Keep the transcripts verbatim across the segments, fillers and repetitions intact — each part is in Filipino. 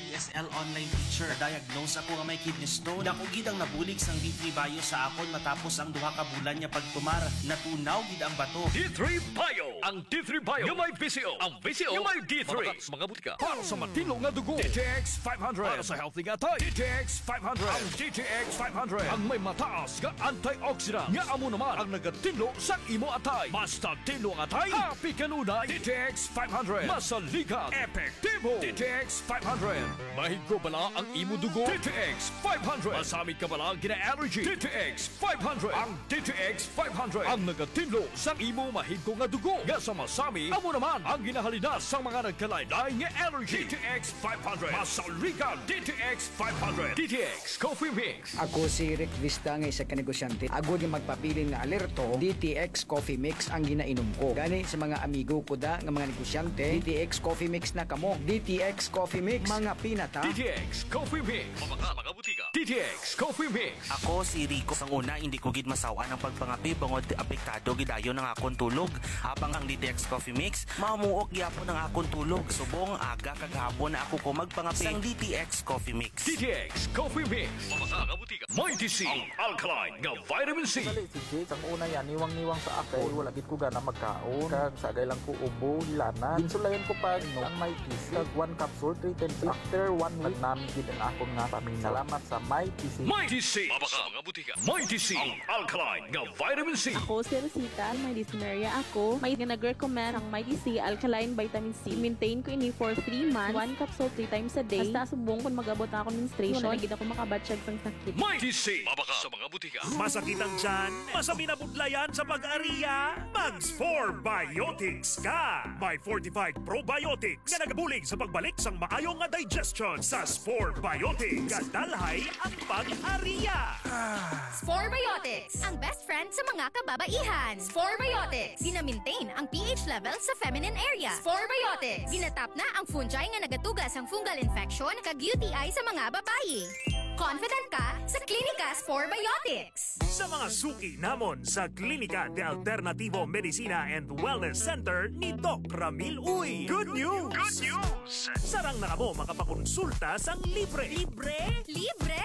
E S L online teacher. Diagnose ako nga may kidney stone. Dako gid ang nabulig sang D three Bio sa akon matapos ang duha ka bulan niya pagtumar. Natunaw gid ang bato. D three Bio. Ang D three Bio yung may V C O. Ang V C O yung may D three. Mga butika. Para sa matino nga dugo. D T X five hundred. Para sa healthy nga tayo. D T X five hundred. Ang D T X five hundred. Ang may mataas nga antioxidant. Nga amo naman ang nagatinlo sa imo atay. Basta tinlo ang atay. Happy kanunay. D T X five hundred. Masaligan. Epektibo. D T X five hundred. Mahigko bala ang imo dugo. D T X five hundred. Masamit ka bala gina-allergy. D T X five hundred. Ang D T X five hundred. Ang nagatinlo sa imo mahigko nga dugo. Nga sa masami, amo naman ang ginahalinas sa mga nagkalaylay nga allergy. D T X five hundred. Masaligan. D T X five hundred. D T X Coffee Mix. Ako si Rick Vista nga isa ka negosyante. Ako yung magpapili nga alerto. D T X Coffee Mix ang ginainom ko. Gani sa mga amigo ko da nga mga negosyante. D T X Coffee Mix na kamo. D T X Coffee Mix. Mga pinata. D T X Coffee Mix. Mamaka, mga butika. D T X Coffee Mix. Ako si Rico. Sang una, hindi ko gid masawa ng pagpangapi bangod apektado gidayon ng akong tulog. Habang ang D T X Coffee Mix, mamuok gyapon ng akong tulog. Subong aga kagahapon na ako ko magpangapi sang D T X Coffee Mix. D T X Coffee Mix. Mamaka, mga butika. Mighty C. Ang alkaline nga vitamin C. Dali si Jake, ang una yan, niwang-niwang sa akay, wala gid ko gana magkaon. Kag sagay lang ko ubo, hilanan. Ginsulayan ko pa no, ang may T C. Kag one capsule, three ten C. After one week, namin gid ang akong nga paminaw. Salamat sa may T C. Mighty C. Mamaka, mga butika. Mighty C. Ang alkaline nga vitamin C. Ako si Rosita, may dyspnea ako. May nag-recommend ang Mighty C Alkaline Vitamin C. Maintain ko ini for three months. One capsule three times a day. Basta subong kung magabot na ako menstruation. Wala na gid ako makabatsyag sang sakit. Mighty C. Mamaka sa mga butika. Masakit ang tiyan, masami na budlayan sa pag-ariya, Mags four Biotics ka! May fortified probiotics nga nagabulig sa pagbalik sang maayong nga digestion sa Spore Biotics. Kadalhay ang pag-ariya! Spore Biotics, ang best friend sa mga kababaihan. Spore Biotics, gina-maintain ang pH level sa feminine area. Spore Biotics, ginatap na ang fungi nga nagatugas ang fungal infection kag U T I sa mga babayi. Confident ka sa Klinika Spore Biotics. Sa mga suki namon sa Klinika de Alternativo Medicina and Wellness Center ni Doc Ramil Uy. Good news! Good news! Sarang na kamo makapakonsulta sang libre. Libre? Libre!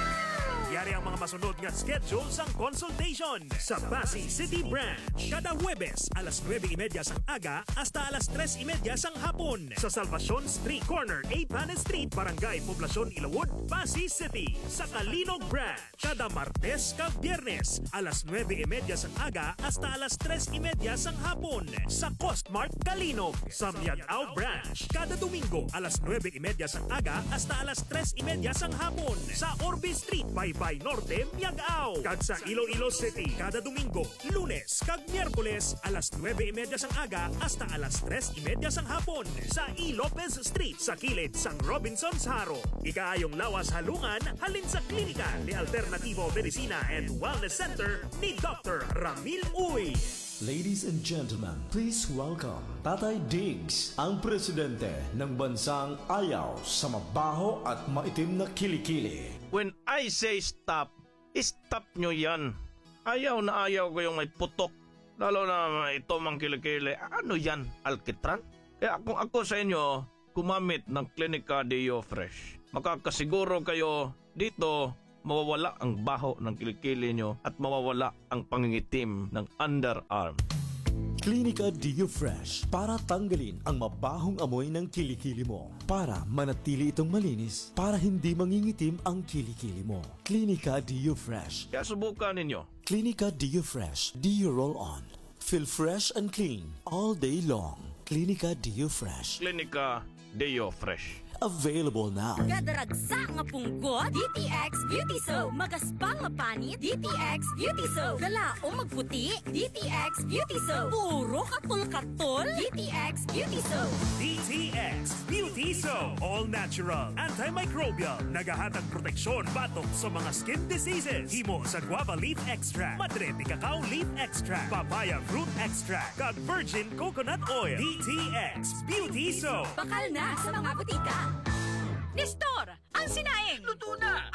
Yari ang mga masunod nga schedule sang consultation sa Pasig City Branch. Kada Huwebes, alas nueve y media sang aga hasta alas tres y media sang hapon. Sa Salvacion Street Corner, A. Panes Street, Barangay Poblacion, Ilawod, Pasig City. Sa Kalinog Branch, kada Martes kag Biyernes, alas nueve y media sang aga hasta alas tres y media sang hapon. Sa Costmart, Kalinog. Sa Miagao Branch, kada Domingo, alas nueve y media sang aga hasta alas tres y media sang hapon. Sa Orbe Street, Baybay Norte, Miagao. Kag sa Iloilo City, kada Domingo, Lunes kag Miyerkules, alas nueve y media sang aga hasta alas tres y media sang hapon. Sa E. Lopez Street, sa kilid sang Robinson's Haro. Ikaayong lawas halungan, halin sa Klinika de Alternativo Medicina and Wellness Center ni Doctor Ramil Uy. Ladies and gentlemen, please welcome Tatay Diggs, ang presidente ng bansang ayaw sa mabaho at maitim na kilikili. When I say stop, stop nyo yan. Ayaw na ayaw ko yung may putok. Lalo na ito mang kilikili. Ano yan? Alkitran? Kaya kung ako sa inyo, gumamit ng Klinika Deo Fresh. Makakasiguro kayo dito mawawala ang baho ng kilikili nyo at mawawala ang pangingitim ng underarm. Klinika Deo Fresh para tanggalin ang mabahong amoy ng kilikili mo. Para manatili itong malinis, para hindi mangingitim ang kilikili mo. Klinika Deo Fresh. Kaya subukan ninyo. Klinika Deo Fresh. Deo Roll On. Feel fresh and clean all day long. Klinika Deo Fresh. Klinika Deo Fresh. Available now. Gadaragsa nga punggot, D T X Beauty Soap. Magaspang nga panit, D T X Beauty Soap. Galaong magputi, D T X Beauty Soap. Puro katol-katol, D T X Beauty Soap. D T X Beauty Soap. All natural, antimicrobial, nagahatag proteksyon batok sa mga skin diseases. Himo sa guava leaf extract, madre de cacao leaf extract, papaya fruit extract, kag virgin coconut oil. D T X Beauty Soap. Bakal na sa mga butika. Nestor, ang sinaing! Luto na! Ang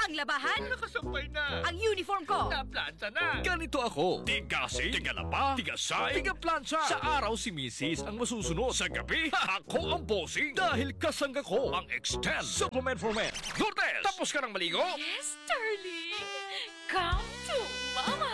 Ang labahan, Nakasampay na. ang uniform ko. Naplansa na. Ganito ako. Tigasi, tigalapa, tigasay, tigaplansa. Sa araw si Missus ang masusunod. Sa gabi, ako ang bossing. Dahil kasangga ko ang Extend Supplement for Men. Lourdes, tapos ka ng maligo? Yes, darling. Come to Mama.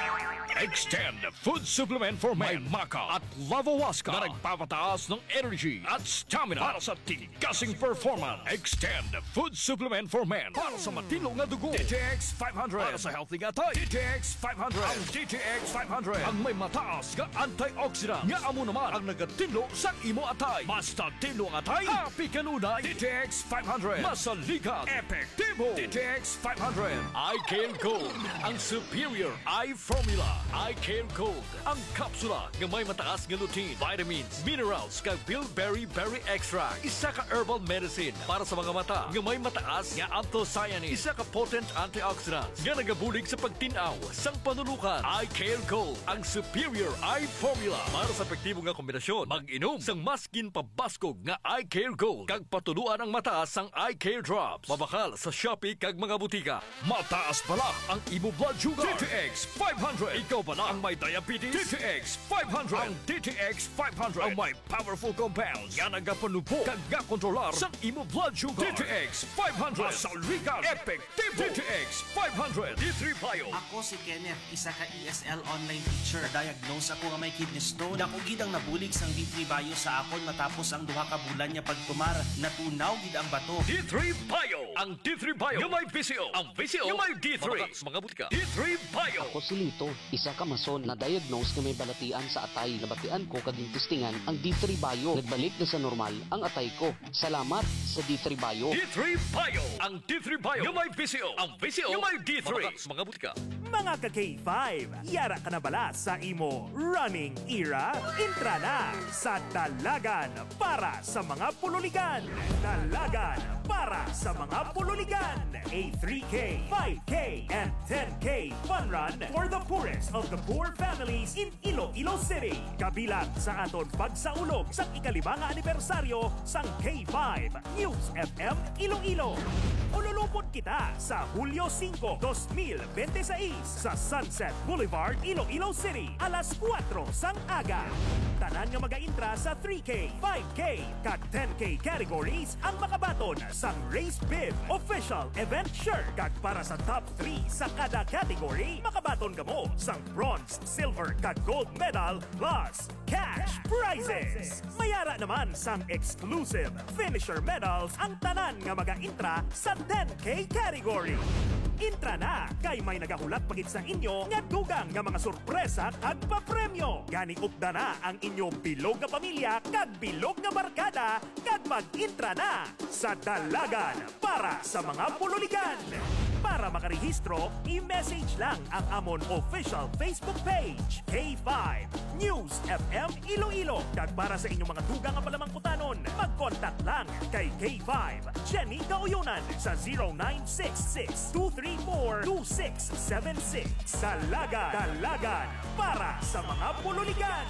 Extend Food Supplement for Men. May Maca at Lavawaska na nagpapataas ng energy at stamina para sa tigasing performance. Extend Food Supplement for Men para sa matilong na dugo. D T X five hundred para sa healthy nga tayo. D T X five hundred. Ang D T X five hundred ang may mataas nga antioxidant. Nga amo naman ang nagatinlo sa imo atay. Basta tinlo ang atay, happy kanunay. D T X five hundred. Masalikat, epektibo. D T X five hundred. I Care Gold, ang superior eye formula. I Care Gold, ang kapsula nga may mataas nga lutein, vitamins, minerals, kag bilberry berry extract. Isa ka herbal medicine para sa mga mata nga may mataas nga anthocyanin. Isa ka potent antioxidants nga nagabulig sa pagtinaw sang panulukan. I Care Gold, ang superior eye formula para sa epektibo nga kombinasyon. Mag-inom sang maskin pabaskog nga I Care Gold kag patuluan ang mataas sang I Care Drops. Mabakal sa Shopee kag mga butika. Mataas pala ang imo blood sugar. D T X five hundred. Ikaw pala ang may diabetes. D T X five hundred. Ang D T X five hundred ang may powerful compounds nga nagapanubo kag gakontrolar sa imo blood sugar. D T X five hundred. Masalikan, epektibo. D T X five hundred. D three Bio. Ako si Kenneth, isa ka E S L online teacher. Diagnose ako nga may kidney stone. Dako gid ang nabulig sang D three Bio sa akon matapos ang duha ka bulan niya pagtumar. Natunaw gid ang bato. D three Bio. Ang D three Bio yung may V C O. Ang V C O yung may D three. Mga, mga butika. D three Bio. Ako si Lito, isa ka mason na diagnose na may balatian sa atay. Nabatian ko kaging testingan ang D three Bio. Nagbalik na sa normal ang atay ko. Salamat sa D three Bio. D three Bio. Ang D three Bio yung may V C O. Ang V C O yung may D three. Mga, mga butika. Mga ka K five, yara ka na bala sa imo running era? Intra na sa Dalagan para sa mga pululigan. Dalagan para sa mga pululigan. A three K, five K, and ten K fun run for the poorest of the poor families in Iloilo City. Kabilang sa aton pagsaulog sa ikalimang anibersaryo sang K five News F M Iloilo. Ululupot kita sa Hulyo five, twenty twenty-six sa Sunset Boulevard, Iloilo City, alas kwatro sang aga. Tanan nga mag-intra sa three K, five K, kag ten K categories ang makabaton sang Race Bib Official Event Shirt. Kag para sa top three sa kada category, makabaton ka mo sang bronze, silver, kag gold medal plus cash prizes. Mayara naman sang exclusive finisher medals ang tanan nga mag-intra sa ten K category. Intra na kay may nagahulat pagit sa inyo nga dugang nga mga sorpresa kag papremyo. Gani upda na ang inyong bilog nga pamilya kag bilog nga barkada kag mag-intra na sa Dalagan para sa mga pululigan. Para makarehistro, i-message lang ang amon official Facebook page, K five News F M Iloilo. Kag para sa inyong mga dugang nga palamangkutanon, mag-contact lang kay K five Jenny Gauyunan sa zero nine six six, two three four, two six seven six. Dalagan, Dalagan para sa mga pululigan.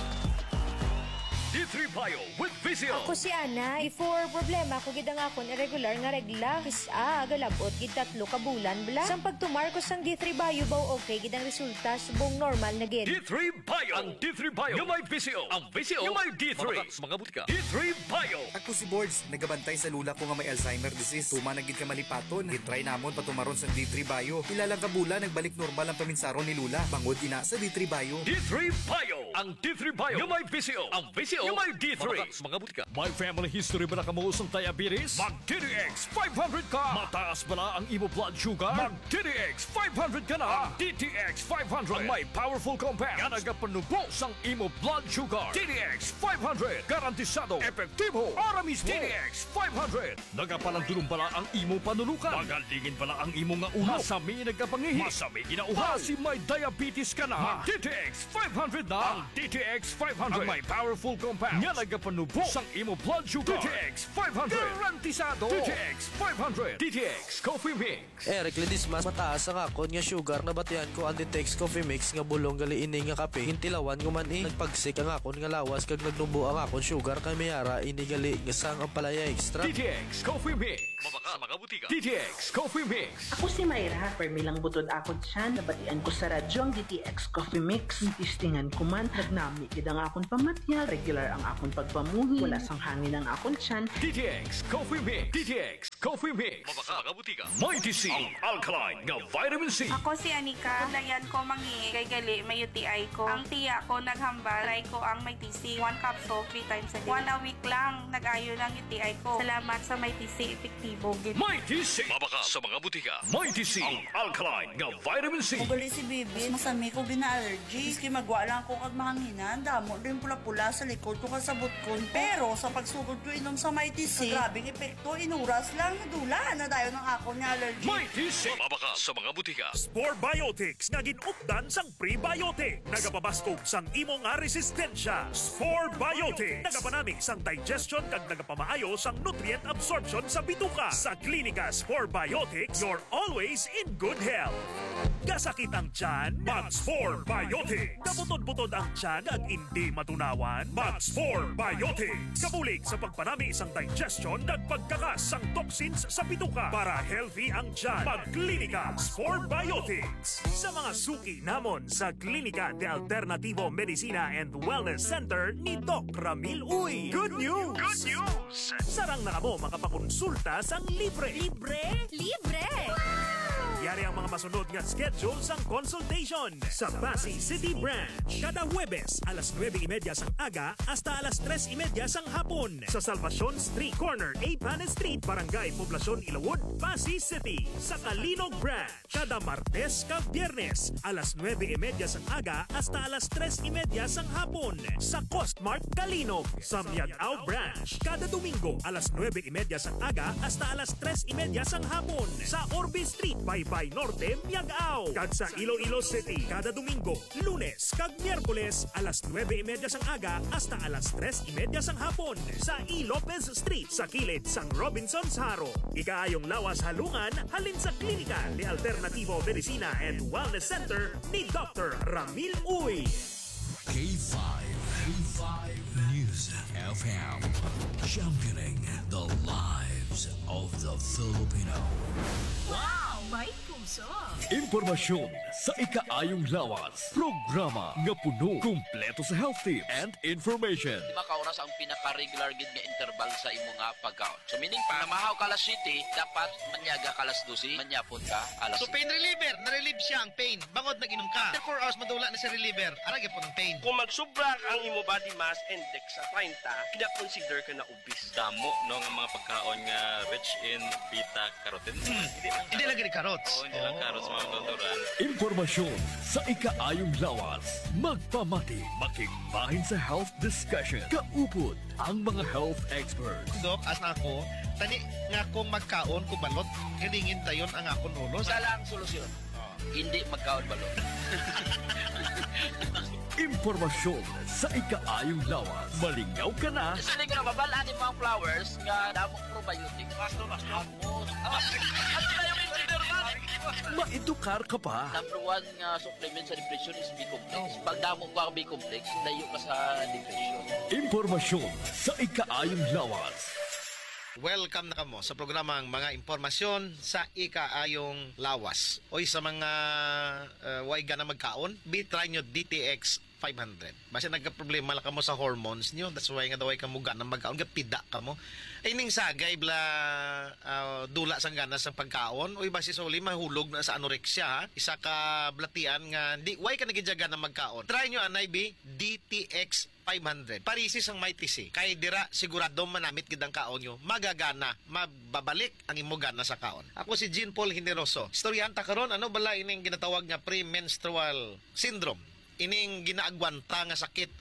D three Bio with V C O. Ako si Ana. Before problema ko gid ang akon irregular nga regla. Kisa galabot gid tatlo ka bulan bla. Sang pagtumar ko sang D three Bio baw okay gid ang resulta subong normal na gid. D three Bio. Ang D three Bio yung may V C O. Ang V C O yung may D three. Mga, mga butika. D three Bio. Ako si Boards. Nagabantay sa lula ko nga may Alzheimer disease. Tuma na gid ka malipaton. Gitry namon patumaron sa D three Bio. Ilalang ka bulan nagbalik normal ang paminsaron ni Lula. Bangod ina sa D three Bio. D three Bio. Ang D three Bio yung may V C O. Ang V C O yung may D three. Mga, mga butika. May family history ba na kamuusang diabetes? Mag-D D X five hundred ka! Mataas ba na ang imo blood sugar? Mag-D D X five hundred ka na! Ang D T X five hundred ang may powerful compound nga nagapanubo sang imo blood sugar. D D X five hundred garantisado, epektibo, para mismo. D D X five hundred nagapalandulong bala ang imo panulukan. Magalingin bala ang imo nga ulo. Masami nagapangihit. Masami ginauhaw. Kasi may diabetes ka na. Mag-D T X five hundred na. Ang D T X five hundred ang may powerful compound compound nga nagapanubo sang imo blood sugar. D T X five hundred. Garantisado. D T X five hundred. D T X Coffee Mix. Eric Ledismas, mataas ang akon nga sugar na batian ko ang D T X Coffee Mix nga bulong gali ini nga kape. Hintilawan ko man eh. Nagpagsik ang akon nga lawas kag nagnubo ang akon sugar kay mayara ini gali nga sang ang palaya extra. D T X Coffee Mix. Mabaka sa mga butika. D T X Coffee Mix. Ako si Mayra, permi lang butod ako dyan. Nabatian ko sa radyo ang D T X Coffee Mix. Itistingan ko man, nagnami kid ang akon pamatya. Regular ang akon pagpamuhi. Wala sang hangin ang akon dyan. D T X Coffee Mix. D T X Coffee Mix. Mabaka sa mga butika. Mighty C. Ang alkaline nga vitamin C. Ako si Anika. Dayan ko mangi kay gali may U T I ko. Ang tiya ko naghambal. Try ko ang Mighty C. One capsule three times a day. One a week lang nag-ayo ng U T I ko. Salamat sa Mighty C. Epektibo. Mighty C. Mabaka sa mga butika. Mighty C. Ang alkaline nga vitamin C. Ugali si Bibi, masami ko bina-allergy. Iski magwa lang ko kag mahanginan. Damo rin pula-pula sa likod ko kasabot ko. Pero sa pagsugod ko inom sa Mighty C, grabing epekto, inuras lang nadula na dayon ng ako ni allergy. Mighty C. Mabaka sa mga butika. Spore Biotics nga ginupdan sang prebiotic. Nagapabastog sang imo nga resistensya. Spore Biotics. Nagapanami sang digestion kag nagapamaayo sang nutrient absorption sa bituka. Sa Klinika Spore Biotics, you're always in good health. Kasakit ang tiyan, Mag-Spore Biotics. Kabutod-butod ang tiyan ag hindi matunawan, Mag-Spore Biotics. Kabulig sa pagpanami isang digestion ag pagkakas sang toxins sa bituka para healthy ang tiyan. Mag-Klinika Spore Biotics. Sa mga suki namon sa Klinika de Alternativo Medicina and Wellness Center ni Doc Ramil Uy. Good news! Good news! Sarang na kamo makapakonsulta sang libre. Libre? Libre! Yari ang mga masunod nga schedule sang consultation sa Pasay City Branch. Kada Huwebes, alas nueve y media sang aga hasta alas tres y media sang hapon sa Salvacion Street Corner, A. Pan Street, Barangay Poblacion, Ilawod, Pasay City. Sa Kalinog Branch, kada Martes kag Biyernes, alas nueve y media sang aga hasta alas tres y media sang hapon sa Costmart Kalinog. Sa Miagao Branch, kada Domingo, alas nueve y media sang aga hasta alas tres y media sang hapon sa Orbe Street, Baybay Norte, Miagao. Kag sa Iloilo City, kada Domingo, Lunes kag Miyerkules, alas nueve y media sang aga hasta alas tres y media sang hapon sa E. Lopez Street sa kilid sang Robinson's Haro. Ikaayong lawas halungan halin sa Klinika de Alternativo Medicina and Wellness Center ni Doctor Ramil Uy. K five. K five News F M. Championing the lives of the Filipino. Wow! May puso! Impormasyon sa ikaayong lawas. Programa nga puno, kumpleto sa health tips and information. Lima ka oras ang pinaka-regular gid nga interval sa imo nga pagkaon. So meaning pa, namahaw ka alas siyete, dapat manyaga ka alas dose, manyapon ka alas So pain reliever, na-relieve siya ang pain. Bangod nag-inom ka. After four hours, madula na si reliever. Aragay po ng pain. Kung magsubra ang imo body mass index sa thirty, kina-consider ka na obese. Damo no nga mga pagkaon nga rich in beta-carotene. Hmm. Hindi lagi ni carrots. Oo, hindi lang carrots mga doktoran. Impormasyon sa ikaayong lawas. Magpamati, makigbahin sa health discussion. Kaupod ang mga health experts. Dok, as na ako, tani nga kung magkaon ko balot, ganingin tayon ang akong ulo. Sa lang solusyon. Oh. Hindi magkaon balot. Impormasyon sa ikaayong lawas. Malingaw ka na. Sali ka na babalaan yung mga flowers nga damong probiotic. Basto, basto. Amos. Ano na yung insider man? Maedukar ka pa. Number one nga supplement sa depression is B-complex. Pag damo ko ang B-complex, layo ka sa depression. Impormasyon sa ikaayong lawas. Welcome na kamo sa programang mga impormasyon sa ikaayong lawas. Oy sa mga uh, way na magkaon, bitry nyo D T X five hundred. Basta nagka-problema lang kamo sa hormones nyo, that's why nga daw ay kamo gana magkaon, gapida kamo. Ay ning sagay bla uh, dula sang ganas sa pagkaon, oy basi soli mahulog na sa anorexia, ha? Isa ka blatian nga di way ka nagidyaga na magkaon. Try nyo anay bi D T X five hundred. Parisis ang Mighty C. Kay dira sigurado manamit gid ang kaon nyo, magagana, mababalik ang imo gana sa kaon. Ako si Jean Paul Generoso. Storyanta karon ano bala ining ginatawag nga premenstrual syndrome. Ining ginaagwanta nga sakit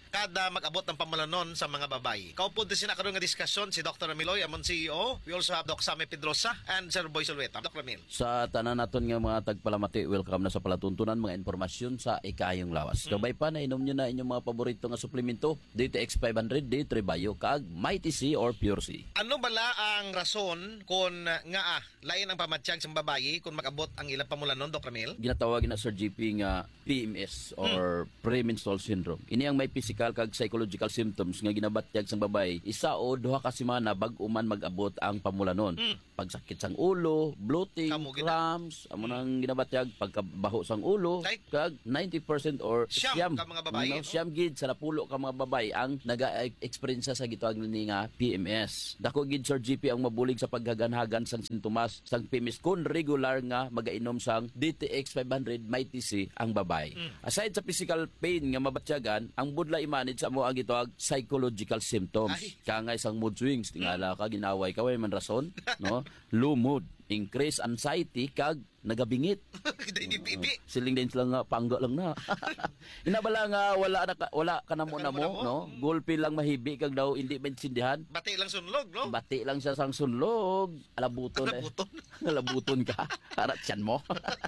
kada mag-abot ng pamulanon sa mga babae. Kaupo din sina karon nga diskusyon si Doctor Amiloy, amon C E O. We also have Doc Sammy Pedrosa and Sir Boy Solweta. Doctor Amil. Sa tanan naton nga mga tagpalamati, welcome na sa palatuntunan mga informasyon sa ikayong lawas. Mm. Kabay pa na inom nyo na inyong mga paborito nga suplemento, D T X five hundred, D three Bio, kag Mighty C or Pure C. Ano bala ang rason kung nga ah, lain ang pamatsyag sa babae kung mag-abot ang ilang pamulanon, Doctor Amil? Ginatawag na Sir G P nga P M S or mm. premenstrual syndrome. Ini ang may physical kag psychological symptoms nga ginabatyag sa babae isa o duha ka semana bag-o man mag-abot ang pamulanon. Mm. Pagsakit sang ulo, bloating, cramps, amo nang ginabatyag pagkabaho sang ulo, Ay. kag ninety percent or siyam, siyam ka mga babae. No, siyam gid sa napulo ka mga babae ang naga-experience sa gitawag ni nga P M S. Dako gid Sir G P ang mabulig sa paghaganhagan sang sintomas sang P M S kun regular nga magainom sang D T X five hundred Mighty C ang babae. Mm. Aside sa physical pain nga mabatyagan, ang budla imanid sa mo ang gitawag psychological symptoms. Ay. Kangay sang mood swings, tingala ka ginaway ka way man rason, no? Low mood, increase anxiety kag nagabingit. uh, siling din sila nga pangga lang na. Inabala nga wala na ka, wala ka na mo na mo, no? Gulpi lang mahibi kag daw hindi maintindihan. Bati lang sunlog, no? Bati lang siya sang sunlog. Alabuton. Alabuton. Eh. Alabuton ka. Arat siyan mo.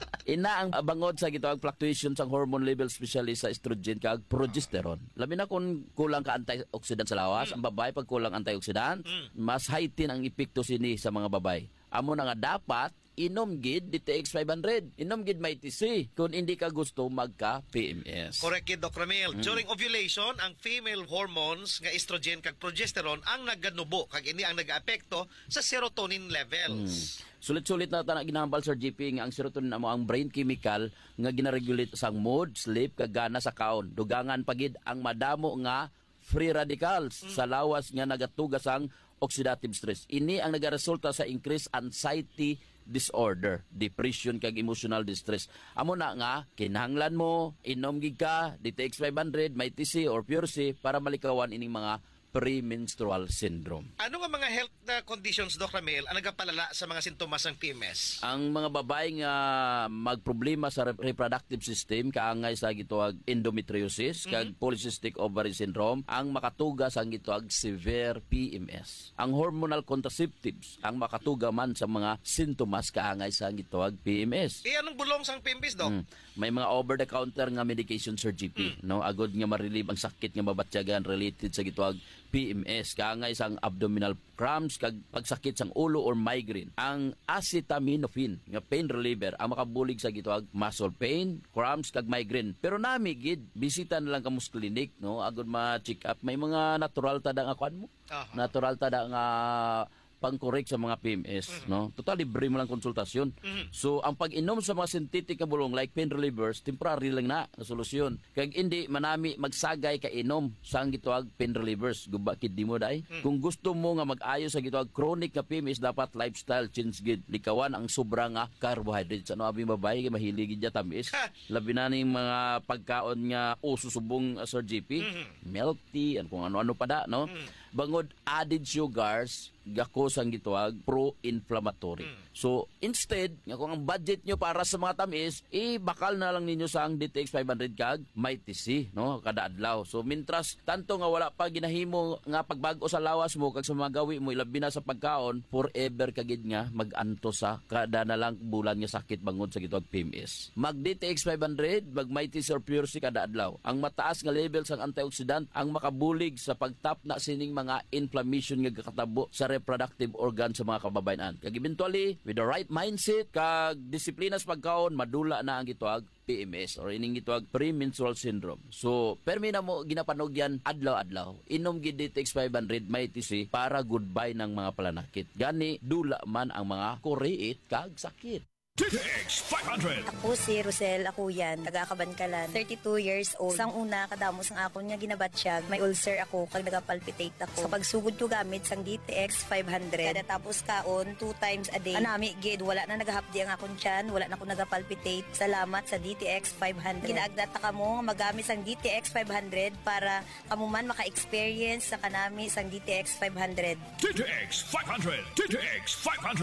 Ina ang bangod sa gitawag fluctuation sang hormone level especially sa estrogen kag progesterone. Labi na kung kulang ka antioxidant sa lawas, mm. ang babae pag kulang antioxidant, mm. mas heighten ang epekto sini sa mga babae. Amo na nga dapat inom gid D T X five hundred, inom gid Mighty C kung hindi ka gusto magka P M S. Correct kid, Doctor Ramil. Mm. During ovulation, ang female hormones nga estrogen kag progesterone ang naganubo kag ini ang nagaapekto sa serotonin levels. Mm. Sulit-sulit na tanang ginambal Sir G P nga ang serotonin amo ang brain chemical nga ginaregulate sang mood, sleep kag gana sa kaon. Dugangan pagid ang madamo nga free radicals mm. sa lawas nga nagatugas ang oxidative stress. Ini ang nagaresulta sa increased anxiety disorder, depression kag emotional distress. Amo na nga kinahanglan mo inom gid ka D T X five hundred, Mighty C or Pure C para malikawan ining mga premenstrual syndrome. Ano nga mga health na conditions, Doc Ramil, ang nagapalala sa mga sintomas ng P M S? Ang mga babae nga magproblema sa reproductive system, kaangay sa gituag endometriosis, mm-hmm. kag polycystic ovary syndrome, ang makatuga sa gituag severe P M S. Ang hormonal contraceptives, ang makatuga man sa mga sintomas kaangay sa gituag P M S. E anong bulong sang P M S, Doc? Mm. May mga over-the-counter nga medication, Sir G P, mm. no? Agod nga ma-relieve ang sakit nga mabatyagan related sa gituag P M S, kaangay sang abdominal cramps kag pagsakit sang ulo or migraine. Ang acetaminophen nga pain reliever ang makabulig sa gituag muscle pain, cramps kag migraine. Pero nami gid bisita na lang kamo sa clinic, no, agud ma-check up. May mga natural tada nga kuan mo. Uh-huh. Natural tada nga pang-correct sa mga P M S, mm-hmm. no? Total libre mo lang konsultasyon. Mm-hmm. So ang pag-inom sa mga synthetic nga bulong like pain relievers, temporary lang na na solusyon. Kag hindi manami magsagay ka inom sa ang gituag pain relievers, guba kid di mo dai. Mm-hmm. Kung gusto mo nga mag-ayo sa gituag chronic nga P M S, dapat lifestyle change gid. Likawan ang sobra nga carbohydrates. Ano abi babae kay mahilig gid tamis. Labi na ning mga pagkaon nga uso subong uh, Sir G P, mm-hmm. milk tea, kung ano-ano pa da, no? Mm-hmm. Bangod added sugars, gako sang gituag pro-inflammatory. Mm. So instead, nga kung ang budget nyo para sa mga tamis, eh bakal na lang ninyo sa ang D T X five hundred kag Mighty C, no, kada adlaw. So mintras tanto nga wala pa ginahimo nga pagbago sa lawas mo kag sa mga gawi mo ilabi na sa pagkaon, forever kagid nga mag-anto sa kada na lang bulan nga sakit bangod sa gituag P M S. Mag D T X five hundred, mag Mighty C or Pure C kada adlaw. Ang mataas nga level sang antioxidant ang makabulig sa pagtap na sining mga inflammation nga katabo sa reproductive organ sa mga kababayan. Kag eventually, with the right mindset kag disiplina sa pagkaon, madula na ang gituag P M S or ining gituag premenstrual syndrome. So, permi na mo ginapanog yan adlaw-adlaw. Inom gid D T X five hundred Mighty C para goodbye ng mga palanakit. Gani dula man ang mga kuriit kag sakit. D T X five hundred. Ako si Rosel Akuyan, taga Kabankalan, thirty-two years old. Sang una, kadamos ang akon nga ginabatsyag, may ulcer ako kag nagapalpitate ako. Sa pagsugod ko gamit sang D T X five hundred, kada tapos kaon, two times a day. Anami, gid, wala na nagahapdi ang akon tiyan, wala na ko nagapalpitate. Salamat sa D T X five hundred. Ginaagdata ka mo magamit sang D T X five hundred para kamo man maka-experience sa kanami sang D T X five hundred. D T X five hundred. D T X five hundred.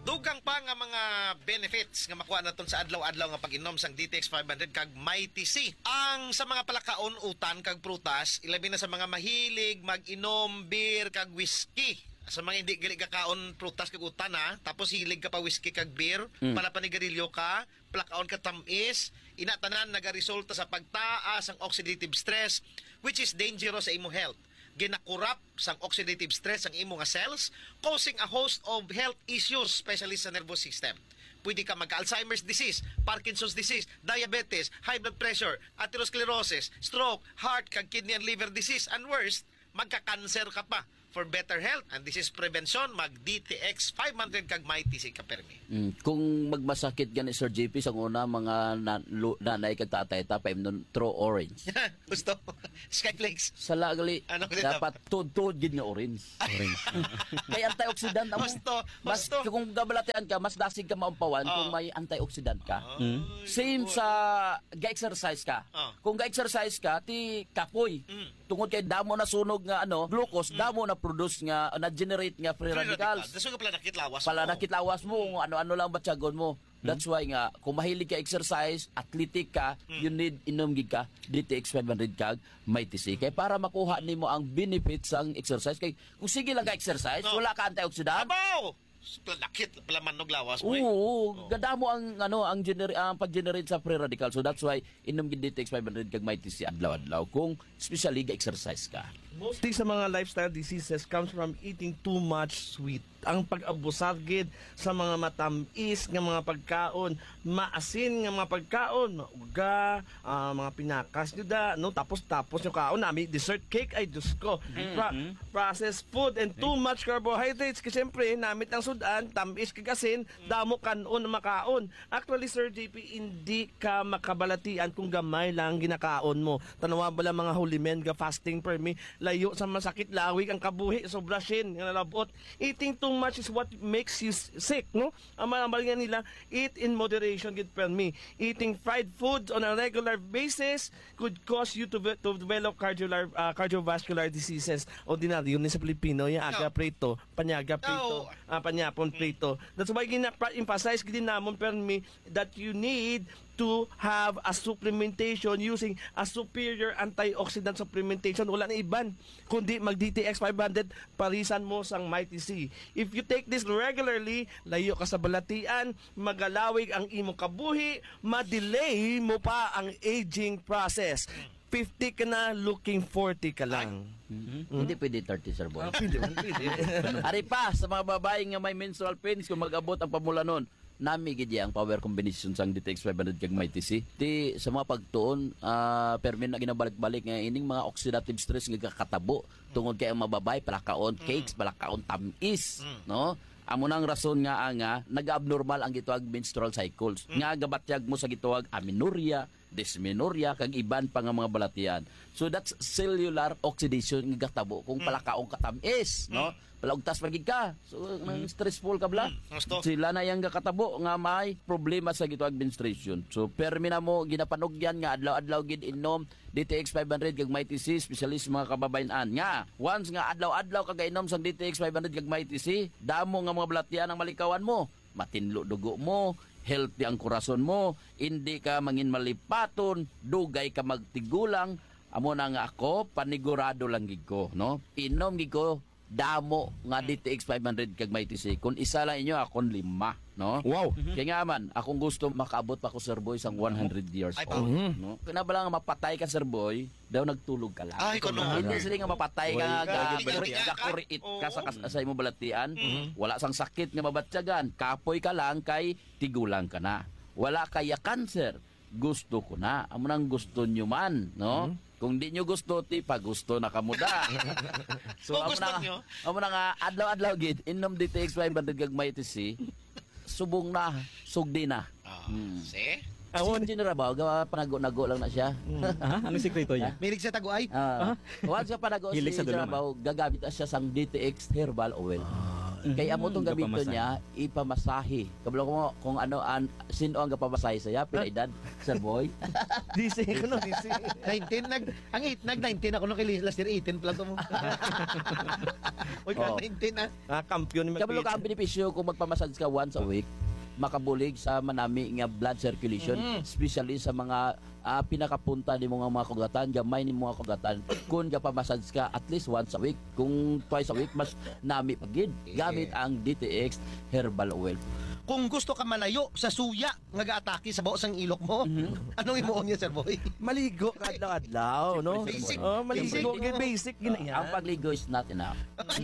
Dugang pa nga mga benefits nga makuha naton sa adlaw-adlaw nga pag-inom sang D T X five hundred kag Mighty C. Ang sa mga palakaon, utan kag prutas, ilabi na sa mga mahilig mag-inom beer kag whiskey. Sa mga hindi gali kakaon prutas kag utan ha, tapos hilig ka pa whiskey kag beer, mm. panapanigarilyo ka, palakaon ka tamis, inatanan nagaresulta sa pagtaas ang oxidative stress which is dangerous sa imo health. Ginakurap sang oxidative stress ang imo nga cells, causing a host of health issues, especially sa nervous system. Pwede ka magka-Alzheimer's disease, Parkinson's disease, diabetes, high blood pressure, atherosclerosis, stroke, heart, kag kidney and liver disease, and worst, magka-cancer ka pa. For better health, and this is prevention, mag-D T X five hundred kag Mighty C kapermi. Mm, kung magmasakit gani Sir J P, sa una mga na- lu- nanay kag tatay tapay nun throw orange. Gusto? Skyflakes. Sa lagali, Ano ko dapat tuod-tuod gid nga orange. Orange. Kay antioxidant amo. Gusto, Mas gusto. kung gabalatian ka, mas dasig ka maumpawan Oh. kung may antioxidant ka. Mm. Same sa ga-exercise ka. Oh. Kung ga-exercise ka, ti kapoy. Mm. Tungod kay damo na sunog nga ano, glucose, damo na produce nga na generate nga free, Free radicals. radical. Daso nga pala nakitlawas Pala mo. nakitlawas mo kung ano-ano lang batyagon mo. That's why nga kung mahilig ka exercise, athletic ka, you need inom gid ka D T X five hundred kag Mighty C kay para makuha nimo ang benefits sang exercise kay kung sige lang ka exercise, No. wala ka antioxidant. Abaw! Nakit pala manog lawas mo. eh. Oo, gadamo ang ano ang gener ang pag-generate sa free radical. So that's why inom gid D T X five hundred kag Mighty C adlaw-adlaw kung especially ga exercise ka. Mostly sa mga lifestyle diseases comes from eating too much sweet. Ang pag-abusar gid sa mga matamis nga mga pagkaon, maasin nga mga pagkaon, mauga, ah, mga pinakas nyo da, no? Tapos tapos yung kaon nami dessert cake ay Diyos ko. Pra- processed food and too much carbohydrates kasi siyempre namit ang sudan, tamis kagasin, damo kanon na makaon. Actually Sir J P, hindi ka makabalatian kung gamay lang ginakaon mo. Tanawa bala mga holy men ga fasting per me, layo sa masakit lawig ang kabuhi sobra sin nga nalabot. Eating too much is what makes you sick, no? Ang malambal nga nila, eat in moderation gid per me. Eating fried foods on a regular basis could cause you to, to develop cardiovascular uh, cardiovascular diseases. Ordinaryo ni sa Pilipino yung aga preto, panyaga preto, uh, panyapon preto. That's why gina-emphasize gid namon per me that you need to have a supplementation using a superior antioxidant supplementation. Wala na iban kundi mag D T X five hundred, parisan mo sang Mighty C. If you take this regularly, layo ka sa balatian, magalawig ang imong kabuhi, ma-delay mo pa ang aging process. fifty ka na, looking forty ka lang. Mm-hmm. Hindi pwede thirty, Sir Boy. Ah, pwede, pwede. Ari pa, sa mga babae nga may menstrual pains, kung mag-abot ang pamulanon, nami gid ang power combination sang D T X five hundred kag Mighty C. Ti sa mga pagtuon, uh, permin na ginabalik-balik nga ining mga oxidative stress nga kakatabo tungod kay ang mababay palakaon cakes, palakaon tamis, no? Amo nang rason nga nga nag-abnormal ang gituag menstrual cycles. Nga gabatyag mo sa gituag amenorrhea, dysmenorrhea kag iban pa nga mga balatian. So that's cellular oxidation nga gatabo kung palakaong katamis, no? Palagtas magig ka. So nang stressful ka bla. Sila na yang gakatabo nga may problema sa gituag menstruation. So permi na mo ginapanugyan nga adlaw-adlaw gid inom D T X five hundred kag Mighty C, specialist mga kababayan-an. Nga once nga adlaw-adlaw kag inom sang D T X five hundred kag Mighty C, damo nga mga balatian ang malikawan mo. Matinlo dugo mo, healthy ang kurason mo, hindi ka mangin malipaton, dugay ka magtigulang. Amo na nga ako, panigurado lang gid ko, no? Inom gid ko damo nga D T X five hundred kag Mighty C. Kung isa lang inyo, akong lima, no? Wow! Kaya nga man, akong gusto makaabot pa ko, Sir Boy, sang one hundred years Ay, old. mm-hmm. No? Kaya na ba lang mapatay ka, Sir Boy, daw nagtulog ka lang. Ay, kuno. Hindi sila nga mapatay ka, Boy, ga- balatian ka. gakuriit ka sa, kas- sa imong balatian. Mm-hmm. Wala sang sakit nga mabatyagan. Kapoy ka lang kay tigulang ka na. Wala kaya cancer. Gusto ko na. Amo nang gusto nyo man, no? Mm-hmm. Kung di nyo gusto, ti pa gusto na kamuda. So, Kung amo gusto na, nyo. amo na nga, adlaw-adlaw gid, inom D T X five hundred kag Mighty C, subong na, sugdi na. Hmm. See? Si Engineer Rabaw, gawa panago-nago lang na siya. Aha, ano sekreto niya? Milig sa taguay? Ah, once ka panago si Hilig sa Engineer dulaman. Rabaw, gagamit na siya sang D T X herbal oil. Kaya amo tong gamito Gapamasahe. niya ipamasahe. Kabalo ko kung ano an sino ang gapamasahe saya pila edad Sir Boy. D C ko no, D C. nineteen nag ang eight nag nineteen ako no kay last year eighteen pala to mo. Oy ka Oo. nineteen ah. Ah, kampiyon ni Kabalo ka ang benepisyo kung magpamassage ka once a week, makabulig sa manami nga blood circulation, Mm. especially sa mga ah, pinakapunta ni mga mga kugatan, gamay ni mga kugatan. Kung gapamassage ka at least once a week, kung twice a week mas nami pagid gamit ang D T X herbal oil. Kung gusto ka malayo sa suya nga gaatake sa baos ang ilok mo, anong imuon niya, Sir Boy? Maligo kadlaw-adlaw, no? Basic. Oh, maligo Basic. kay basic gina yan. Ang pagligo is not enough.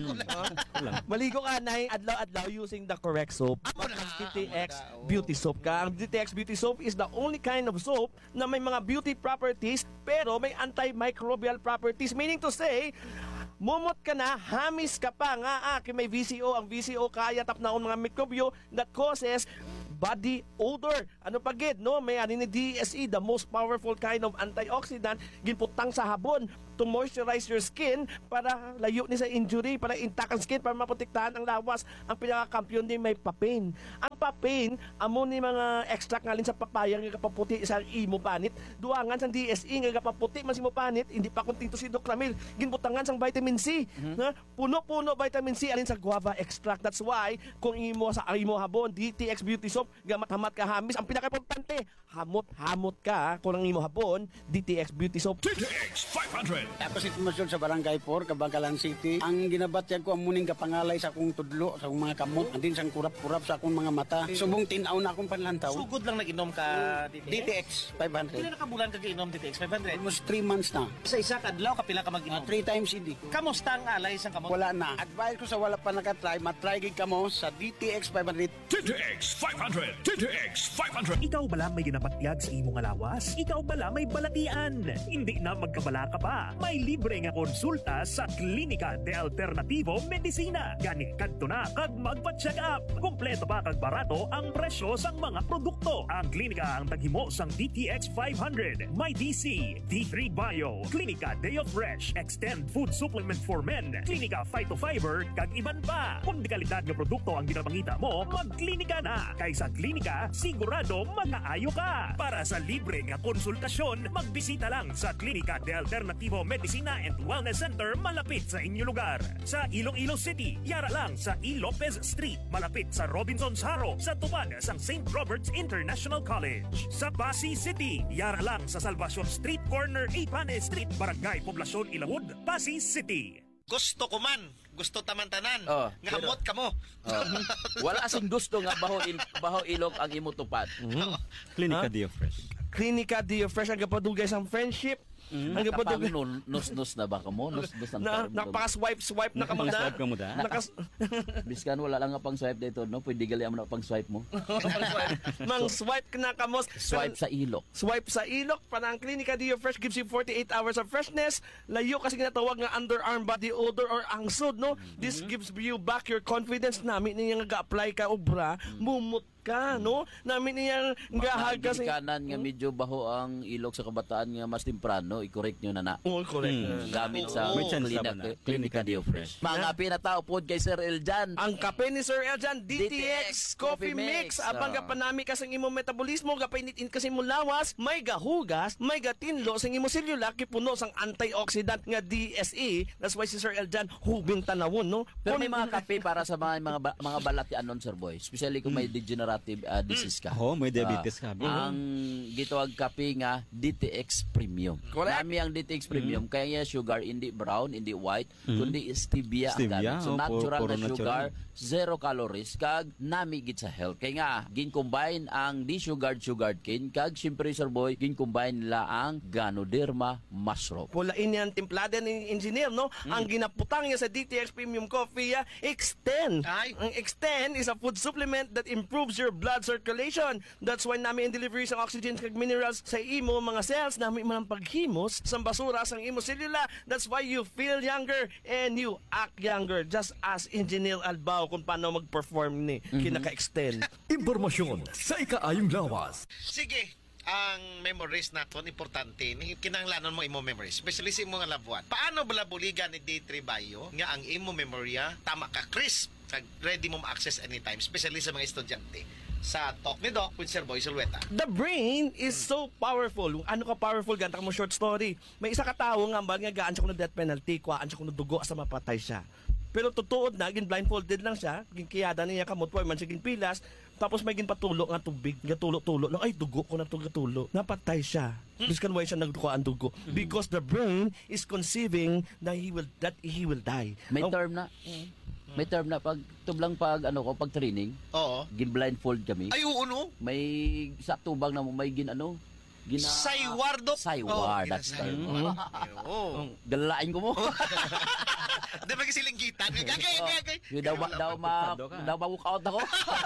Maligo ka na adlaw-adlaw using the correct soap. D T X Beauty Soap ka. Ang D T X Beauty Soap is the only kind of soap na may mga beauty properties pero may antimicrobial properties. Meaning to say, mumot ka na, hamis ka pa nga ah, kay may V C O. Ang V C O kaya tap na mga mikrobyo that causes body odor. Ano pa gid, no? May ani ni D S E, the most powerful kind of antioxidant, ginputang sa habon to moisturize your skin para layo ni sa injury, para intact ang skin, para maprotektahan ang lawas. Ang pinaka-kampiyon din may papain. Ang papain, amo ni mga extract ngalin sa papaya nga kapaputi sa imo panit. Duangan sang D S E nga kapaputi man si mo panit, hindi pa kunting to si Doc Ramil. Ginbutangan sang vitamin C. Na puno-puno vitamin C alin sa guava extract. That's why kung imo sa imo habon, D T X Beauty Soap, gamat-hamat ka hamis, ang pinaka-importante, hamot-hamot ka kung ang imo habon, D T X Beauty Soap. D T X five hundred. Ako si Tumasyon sa Barangay four, Kabangkalan City. Ang ginabatyag ko ang muning kapangalay sa akong tudlo, sa akong mga kamot, andin sang kurap-kurap sa akong mga mata. Subong tinaw na akong panlantaw. Sugod lang nag-inom ka D T X. D T X five hundred. Pila na kabulan ka inom D T X five hundred? Almost three months na. Sa isa kadlaw kapila ka mag-inom? Three times hindi. Kamusta ang alay sang kamot? Wala na. Advice ko sa wala pa nakatry, matry gid kamo sa D T X five hundred. D T X five hundred. D T X five hundred. Ikaw bala may ginapatyag sa imong alawas? Ikaw bala may balatian? Hindi na magkabala ka pa. May libre nga konsulta sa Klinika de Alternativo Medicina. Gani kadto na kag magpa-check up. Kompleto pa kag barato ang presyo sang mga produkto. Ang klinika ang taghimo sang D T X five hundred, may D C, D three Bio, Klinika Day of Fresh, Extend Food Supplement for Men, Klinika Phytofiber, kag iban pa. Kung di kalidad nga produkto ang ginapangita mo, magklinika na. Kay sa klinika, sigurado makaayo ka. Para sa libre nga konsultasyon, magbisita lang sa Klinika de Alternativo Medicina and Wellness Center malapit sa inyong lugar. Sa Iloilo City, yara lang sa E. Lopez Street, malapit sa Robinson's Haro, sa tubad sang Saint Robert's International College. Sa Pasig City, yara lang sa Salvacion Street, corner Ipane Street, Barangay Poblacion, Ilawod, Pasig City. Gusto ko man, gusto taman-tanan. Oh, nga amot ka mo. Oh. Wala asing gusto nga baho il, baho ilok ang imo tupad. Klinika Ha? Dio Fresh. Klinika D F Fresh ang kapadugay sang friendship. Ang kapadugay. Tapang nus-nus na ba ka mo? Nus-nus ang Na, term. nakapaka-swipe-swipe na ka mo na. Nakapaka-swipe ka mo da? Nakas- Biskan wala lang nga pang swipe dito, no? Pwede gali mo na pang swipe mo. Mang swipe ka na ka mo. Swipe sa ilok. Swipe sa ilok. Para ang Klinika D F Fresh gives you forty-eight hours of freshness. Layo kasi ginatawag nga underarm body odor or angsod, no? This gives you back your confidence. Namin niya nga ga-apply ka obra, mumut ka, no? Namin niya gahag kasi. kanan nga medyo baho ang ilok sa kabataan nga mas temprano, i-correct nyo na na. Oo, correct. Hmm. Gamit sa May chance Klinika, naman na. Klinika Dio Fresh. Mga pinatao po kay Sir Eljan. Ang kape ni Sir Eljan, D T X Coffee Mix. Abang Ah. gapanami ka sa imong metabolismo, gapainit-in kasi mo lawas, may gahugas, may gatinlo sa imong selula, kipuno sang antioxidant nga D S E. That's why si Sir Eljan hubing tanawon, no? Pero may mga kape para sa mga mga, ba- mga balatian nun, Sir Boy. Especially kung may degenerative uh, disease ka. Oo, may diabetes ka. Ah, ang gitawag kape nga D T X Premium. Correct. Nami ang D T X Premium, kaya sugar hindi brown, hindi white, kundi stevia, ang Stevia, gamit. So oh, natural puro na sugar, natural. zero calories, kag nami gid sa health. Kaya nga, gin-combine ang di-sugared sugared cane, kag syempre, Sir Boy, gin-combine nila ang Ganoderma mushroom. Pulain yan timplada ni engineer, no? Ang ginaputang niya sa D T X Premium Coffee, ya, Extend. Ay. Ang Extend is a food supplement that improves your blood circulation. That's why namin delivery sa oxygen kag minerals sa imo mga cells, namin man ang paghimos sa basura sa imo selula. That's why you feel younger and you act younger. Just as Engineer Albao kung paano mag-perform ni kinaka-extend. Impormasyon sa ikaayong lawas. Sige, ang memories naton importante ni kinahanglanon mo imo memories, especially sa imo nga loved one. Paano bala buligan ni D three Bio nga ang imo memorya tama ka crisp Kag ready mo ma-access anytime, especially sa mga estudyante. Sa Talk ni Doc with Sir Boy Sulweta. The brain is so powerful. Ano ka powerful, ganta mo short story. May isa ka tao nga ambal nga gaan siya ko na death penalty, kuhaan siya ko na dugo sa mapatay siya. Pero totoo na, gin blindfolded lang siya, gin kiyada niya kamot po, man siya gin pilas, tapos may gin patulo nga tubig, nga tulo-tulo lang, ay dugo ko na to gatulo. Napatay siya. Biskan why siya nagdukuan dugo. Because the brain is conceiving that he will that he will die. May Oh, term na. May term na pag tublang pag ano ko pag training. Oo. Gin blindfold kami. Ay, oo, no? May sa tubang na mo may gin ano gina Saywar, Dok. Saywar, Oh, that's the term. Oo. Galain ko mo. Di ba kasi linggitan? Gagay, gagay. Yung daw ma- daw ma daw ma-walkout ako.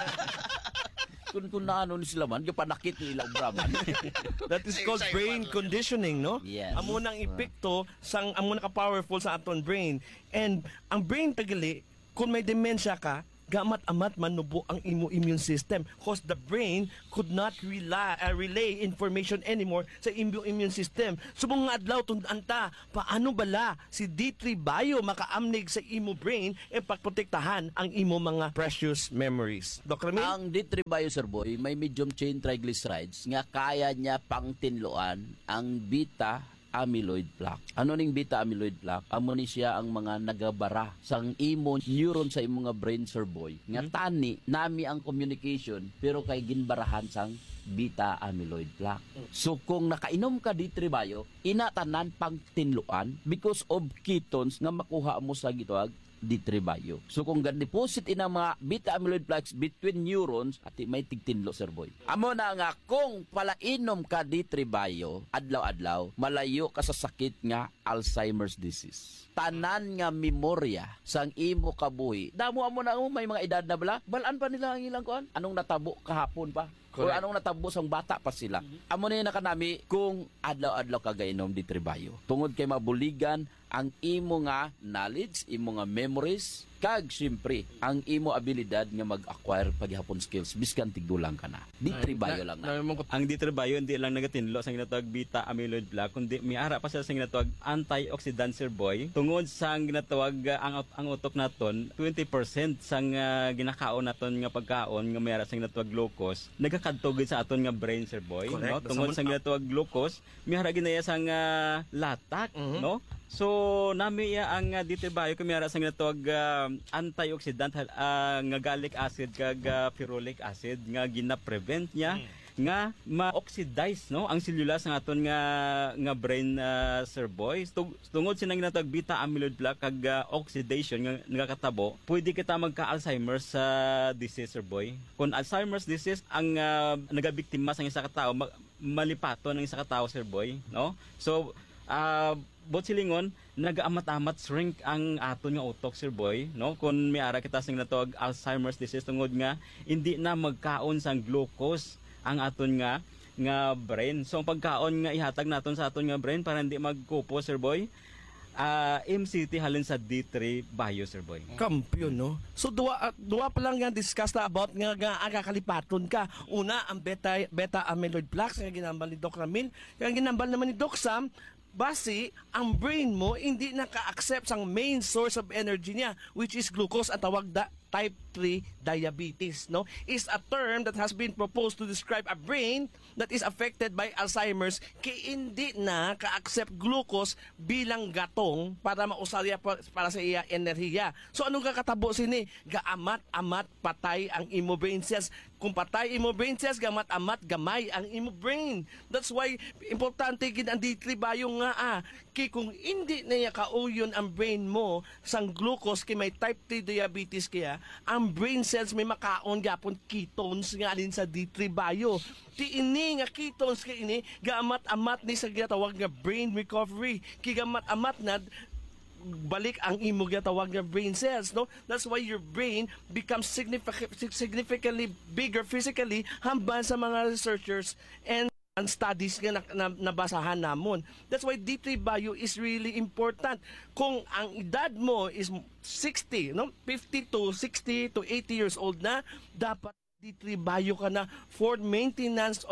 Kung kung na ano ni sila man, yung panakit ni ilang braman. That is called brain conditioning, no? Yes. Amo nang epekto sang amo na ka-powerful sa aton brain. And ang brain tagali, kung may dementia ka, gamat-amat manubo ang imo immune system because the brain could not rely, uh, relay information anymore sa imo immune system. Subong nga adlaw tundanta, paano bala si D three Bio makaamnig sa imo brain e pagprotektahan ang imo mga precious memories. Doc Ramil? Ang D three Bio, Sir Boy, may medium chain triglycerides nga kaya niya pangtinloan ang beta amyloid plaque. Ano ning beta amyloid plaque? Amo ni siya ang mga nagabara sang imo neuron sa imo nga brain, Sir Boy. Nga tani nami ang communication pero kay ginbarahan sang beta amyloid plaque. So kung nakainom ka D three Bio, inatanan pang tinluan because of ketones nga makuha mo sa gitawag D three Bio. So kung gan-deposit ina mga beta amyloid plaques between neurons, ati may tigtinlo, Sir Boy. Amo na nga kung palainom ka D three Bio adlaw-adlaw, malayo ka sa sakit nga Alzheimer's disease. Tanan nga memorya sang imo kabuhi. Damo amo na may mga edad na bala, balaan pa nila ang ilang kuan. Anong natabo kahapon pa? O Correct. anong natabo sang bata pa sila. Amo na na kanami kung adlaw-adlaw ka gainom D three Bio. Tungod kay mabuligan ang imo nga knowledge, imo nga memories, kag siyempre ang imo abilidad nga mag-acquire paghihapon skills biskan tigdulang ka na. D three Bio lang na. Ang D three Bio hindi lang nagatinlo sa ginatawag beta amyloid plaque kundi may ara pa siya sa ginatawag antioxidant, Sir Boy. Tungod sa ginatawag uh, ang ang utok naton twenty percent sang uh, ginakaon naton nga pagkaon nga may ara sa ginatawag glucose nagakadtog sa aton nga brain, Sir Boy. Correct. No? Tungod sa ginatawag glucose may ara ginaya sang uh, latak, Mhm. no? So nami iya ang uh, D three Bio kami ara sa ginatawag uh, antioxidant uh, nga gallic acid kag uh, ferulic acid nga gina-prevent niya nga ma-oxidize, no, ang cellulose ng aton nga nga brain, uh, Sir Boy. Tung- tungod sinang ginatawag beta amyloid plaque kag uh, oxidation nga nagakatabo, pwede kita magka-Alzheimer's sa uh, disease, Sir Boy. Kung Alzheimer's disease ang uh, nagabiktima sa isa ka tawo, ma- malipaton ng isa ka tawo, Sir Boy, no? So uh, bot silingon nagaamat-amat shrink ang aton nga utok, Sir Boy, no? Kung may ara kita sing natawag Alzheimer's disease tungod nga hindi na magkaon sang glucose ang aton nga nga brain. So ang pagkaon nga ihatag naton sa aton nga brain para hindi magkupo, Sir Boy, uh, M C T halin sa D three Bio, Sir Boy. Kampiyon, no? So, duwa, uh, duwa pa lang nga discuss na about nga, nga aga kalipaton ka. Una, ang beta, beta amyloid plaques, nga ginambal ni Doc Ramil. Nga ginambal naman ni Doc Sam, base, ang brain mo hindi naka-accept sang main source of energy niya, which is glucose at tawag da type three diabetes, no? Is a term that has been proposed to describe a brain that is affected by Alzheimer's kay hindi na ka-accept glucose bilang gatong para mausarya pa- para sa iya enerhiya. So anong kakatabo sini? Gaamat-amat patay ang imo brain cells. Kung patay imo brain cells, gamat-amat gamay ang imo brain. That's why importante gid ang D three Bio nga ah. Kay kung hindi na niya kauyon ang brain mo sang glucose kay may type three diabetes kaya, ang brain cells may makaon gapon ketones nga alin sa D three Bio. Ti ini nga ketones kay ini gaamat-amat ni sa ginatawag nga brain recovery. Kay gamat-amat na balik ang imo ginatawag nga brain cells, no? That's why your brain becomes significant, significantly bigger physically hambal sa mga researchers and ang studies nga na, na, nabasahan namon. That's why D three Bio is really important. Kung ang edad mo is sixty, no? fifty to sixty to eighty years old na, dapat D three Bio ka na for maintenance of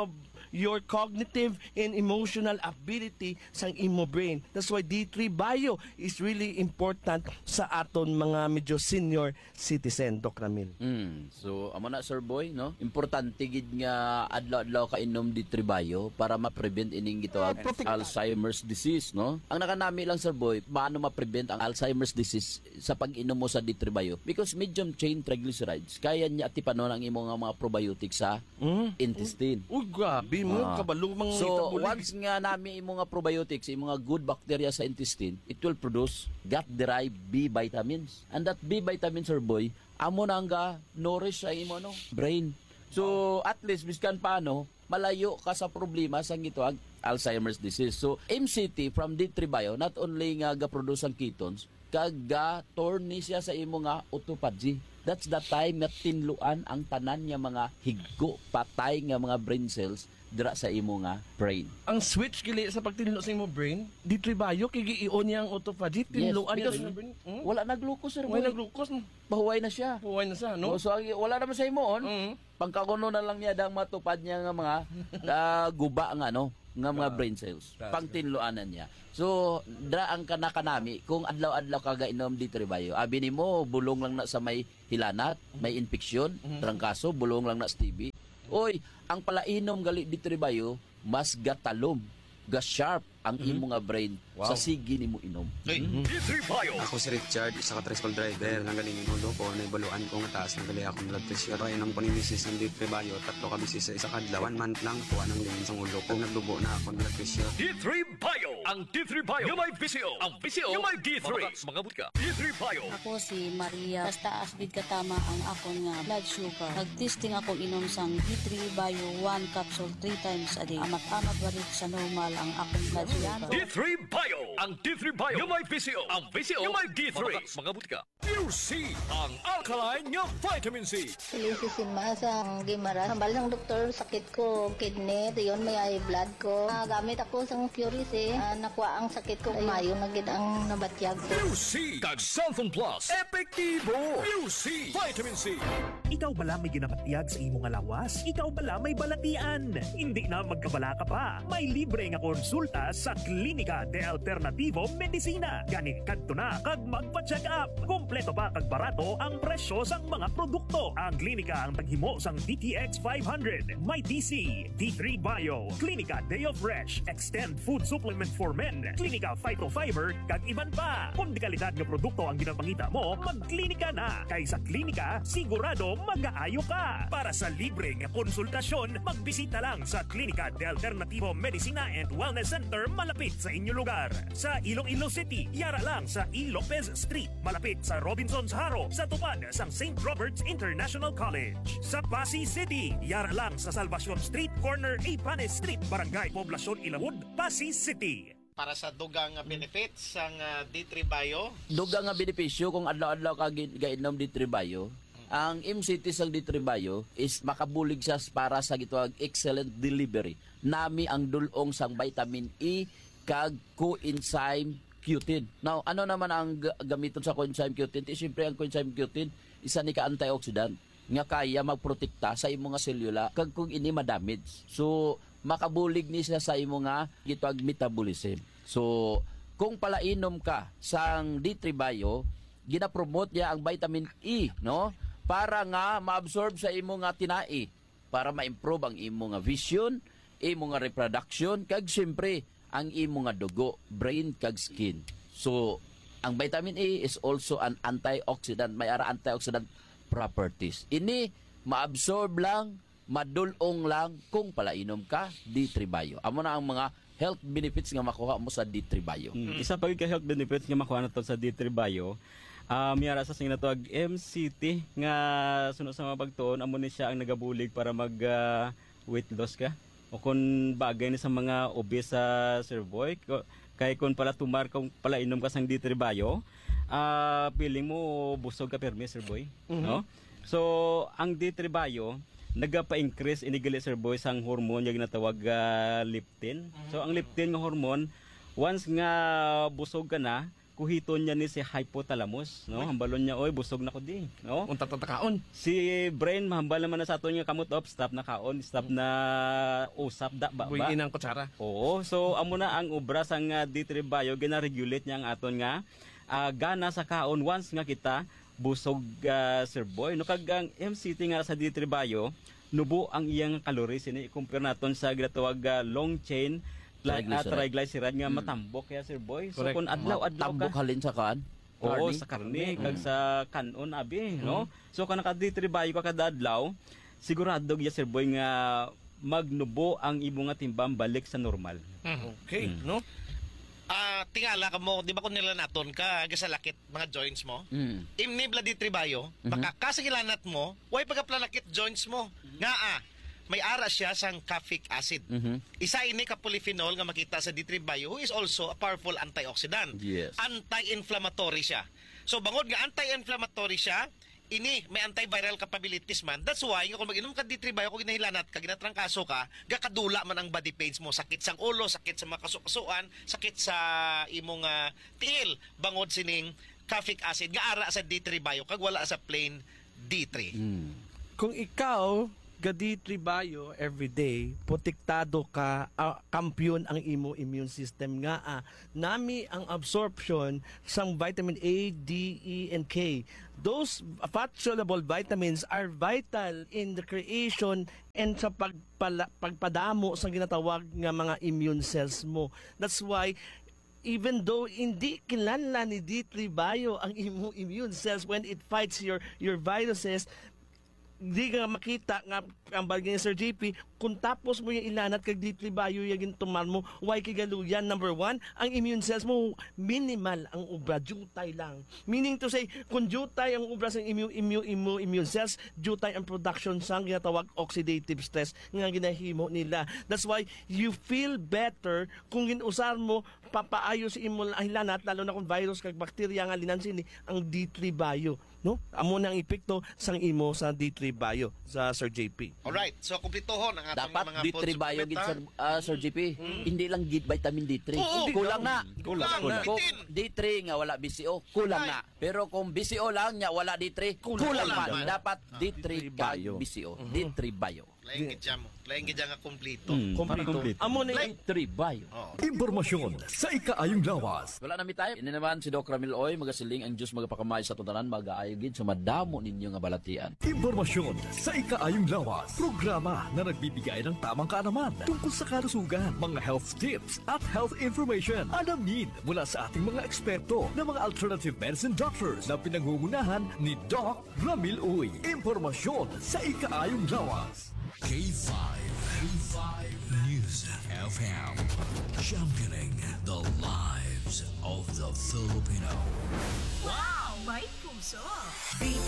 your cognitive and emotional ability sang imo brain. That's why D three Bio is really important sa aton mga medyo senior citizen, Doc Ramil. Mm. So, amo na Sir Boy, no? Importante gid nga adlaw-adlaw ka inom D three Bio para ma-prevent ining gitawag Alzheimer's disease, no? Ang nakanami lang Sir Boy, paano ma-prevent ang Alzheimer's disease sa pag-inom mo sa D three Bio? Because medium chain triglycerides, kaya niya atipanon ang imong mga probiotics sa mm. intestine. Uy, grabe mo, Ah. kabalo mga So, itabulig. once nga nami imong mga probiotics, imong mga good bacteria sa intestine, it will produce gut-derived B vitamins. And that B vitamins, Sir Boy, amo na nga nourish sa imo no brain. So, at least biskan paano, malayo ka sa problema sa gitawag Alzheimer's disease. So, M C T from D three Bio, not only nga ga-produce ang ketones, kag ga-turn ni siya sa imo nga autophagy. That's the time na tinluan ang tanan nga mga higgo, patay nga mga brain cells dira sa imo nga brain. Ang switch kili sa pagtinlo sa imo brain, D three Bio kay gi-on niya ang autophagy, tinluan niya because sa brain. Hmm? wala na glucose, Sir Wala Boy. na glucose. No? Bahuway na siya. Bahuway na siya, no? So, ang- wala naman sa imoon. Mm. Pangkakuno na lang niya dang matupad niya nga mga ah, guba nga no, nga mga brain cells. That's Pangtinluanan niya. So, dra ang kanakanami kung adlaw-adlaw ka gainom D three Bio. Abi nimo bulong lang na sa may hilanat, may infeksyon, trangkaso, bulong lang na sa T B. Oy, ang palainom gali D three Bio, mas gatalom, ga-sharp ang imo nga brain sa sige nimo inom. D three Bio. Ako si Richard, isa ka tricycle driver. Nanggaling inulo ko, naibaluan ko nga taas ng gali akong blood pressure. Kaya nang panimisis ng D three Bio, tatlo ka bisis sa isa kadlaw. One month lang, kuha ng lingin sa ulo ko. Nagdugo na akong blood pressure. D three Bio. Ang D three Bio yung may V C O. Ang V C O yung may D three. Mga butika. D three Bio. Ako si Maria. Basta asbid katama ang akon nga blood sugar. Nag-testing ako inom sang D three Bio one capsule three times a day. Amat-amat balik sa normal ang akong blood sugar. D three Bio. Ang D three Bio yung may V C O. Ang V C O yung may D three. Mga butika. Pure C. Ang alkaline nga vitamin C. Lisi si Masa ang Gimara. Hambal ng doktor, sakit ko, kidney, yun may high blood ko. Ah, gamit ako sa Pure C. Ah, nakuha ang sakit ko. Mayo na gid ang nabatyag ko. Pure C. Kag Sulfon Plus. Epektibo. Pure C. Vitamin C. Ikaw bala may ginabatyag sa imong nga lawas? Ikaw bala may balatian? Hindi na magkabala ka pa. May libre nga konsulta sa Klinika de Alternativo Medicina. Gani kadto na kag magpa-check up. Kompleto pa kag barato ang presyo sang mga produkto. Ang klinika ang taghimo sang D T X five hundred, may T C, D three Bio, Klinika Day of Fresh, Extend Food Supplement for Men, Klinika Phytofiber, kag iban pa. Kung di kalidad nga produkto ang ginapangita mo, magklinika na. Kay sa klinika, sigurado mag-aayo ka. Para sa libre nga konsultasyon, magbisita lang sa Klinika de Alternativo Medicina and Wellness Center malapit sa inyong lugar. Sa Iloilo City, yara lang sa E. Lopez Street, malapit sa Robinson's Haro, sa tupad sang Saint Robert's International College. Sa Pasig City, yara lang sa Salvacion Street, corner Ipanes Street, Barangay Poblacion Ilawod, Pasig City. Para sa dugang nga benefits sang uh, D three Bio, Dugang nga benepisyo kung adlaw-adlaw ka gi- gainom D three Bio, ang M C T sa D three Bio is makabulig siya para sa gitawag excellent delivery. Nami ang dulong sang vitamin E kag coenzyme Q ten. Now, ano naman ang g- gamiton sa coenzyme Q ten? Siyempre ang coenzyme Q ten isa ni ka antioxidant nga kaya magprotekta sa imo nga selula kag kung ini ma-damage. So, makabulig ni siya sa imo nga gitawag metabolism. So, kung palainom ka sang D three Bio, gina-promote niya ang vitamin E, no? Para nga ma-absorb sa imo nga tinai, para ma-improve ang imo nga vision, imo nga reproduction, kag siyempre ang imo nga dugo, brain kag skin. So, ang vitamin E is also an antioxidant, may ara antioxidant properties. Ini ma-absorb lang, madulong lang kung palainom ka D three Bio. Amo na ang mga health benefits nga makuha mo sa D three Bio. Hmm. Isa pa ka health benefits nga makuha nato sa D three Bio. Uh, miyara sa sing natawag M C T nga sunod sa mga pagtuon amo ni siya ang nagabulig para mag uh, weight loss ka. O kung bagay ni sa mga obese sa uh, Sir Boy, kay kung pala tumar kung pala inom ka sang D three Bio, uh, feeling mo busog ka permi Sir Boy, mm-hmm. no? So ang D three Bio nagapa-increase inigali Sir Boy sang hormone nga ginatawag uh, leptin. Mm-hmm. So ang leptin nga hormone once nga busog ka na, kuhiton niya ni si hypothalamus, no? Hambalon niya, oy, busog na ko di, no? Unta tatakaon. Si brain mahambal naman na sa ato nga kamot op, stop na kaon, stop na usap da ba. Buyin ang kutsara. Oo, so amo na ang obra sang uh, D three Bio gina-regulate niya ang aton nga uh, gana sa kaon once nga kita busog uh, Sir Boy. No kag ang M C T nga sa D three Bio, nubo ang iyang calories ini i-compare naton sa ginatawag uh, long chain triglyceride, uh, triglyceride nga hmm. matambok kaya Sir Boy. So correct. kung adlaw-adlaw ka tambok halin sa kaan. Oo, sa karne, kag Mm. sa kanon abi, no? So kana ka D three Bio ka kada adlaw, sigurado gyud Sir Boy nga magnubo ang imo nga timbang balik sa normal. Okay, Mm. no? Ah, tingala ka mo, di ba kung nila naton ka gasalakit mga joints mo? Mm. Imni bladi tribayo, Mhm. baka kasingilanat mo, way pagkaplanakit joints mo. Nga ah, may ara siya sang caffeic acid. Mhm. Isa ini ka polyphenol nga makita sa D three Bio who is also a powerful antioxidant. Yes. Anti-inflammatory siya. So bangod nga anti-inflammatory siya, ini may antiviral capabilities man. That's why nga kung mag-inom ka D three Bio kung ginahilanat ka, ginatrangkaso ka, gakadula man ang body pains mo, sakit sang ulo, sakit sa mga kasukasuan, sakit sa imong uh, tiil, bangod sining caffeic acid nga ara sa D three Bio kag wala sa plain D three. Mm. Kung ikaw ga D three Bio everyday, protektado ka, uh, kampiyon ang imo immune system nga ah, nami ang absorption sang vitamin A, D, E, and K. Those fat-soluble vitamins are vital in the creation and sa pagpala, pagpadamo sa ginatawag nga mga immune cells mo. That's why even though hindi kinlanlan ni D three Bio ang imo immune cells when it fights your your viruses, di ka makita nga ang bagay ni Sir J P, kung tapos mo yung ilanat kag D three Bio yung tuman mo, why kigaluyan? Number one, ang immune cells mo minimal ang ubra, jutay lang. Meaning to say, kung jutay ang ubra sa immune, immune, immune, immune cells, jutay ang production sang ginatawag oxidative stress nga ginahimo nila. That's why you feel better kung ginusar mo papaayo sa imo ilanat, lalo na kung virus kag bakterya nga linansin ni ang D three Bio. No? Amo na ang epekto sang imo sa D three Bio sa Sir J P. Alright, so kumplitohon ang atong Dapat mga D three food Bio gid supplement, Sir, uh, Sir J P. Hindi lang gid vitamin D three. Oo, kulang na. Kulang, kulang. Kung D three nga wala B C O, kulang Ay. na. Pero kung B C O lang nya wala D three, kulang, Kulang pa. man. Dapat D three kag Bio. B C O. D three Bio. Laing gidya mo. Laing gidya nga kumplito. Mm, Kompleto. Amo na D three Bio. Impormasyon sa ikaayong lawas. Wala na mi tayo. Ini naman si Doc Ramil Oy, magasiling ang Diyos magapakamay sa tutanan, mag-aayo gid sa madamo ninyo nga balatian. Impormasyon sa ikaayong lawas. Programa na nagbibigay ng tamang kaalaman tungkol sa kalusugan, mga health tips at health information. Alamin mula sa ating mga eksperto na mga alternative medicine doctors na pinangungunahan ni Doc Ramil Oy. Impormasyon sa ikaayong lawas. K five. K five News F M. Championing the lives of the Filipino. Wow! May puso! B T